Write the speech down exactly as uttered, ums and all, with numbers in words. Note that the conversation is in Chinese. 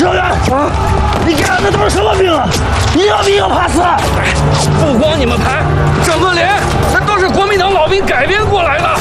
社员啊，你干的都是什么兵啊？一个比一个怕死！ 不光你们排，整个连那都是国民党老兵改编过来的。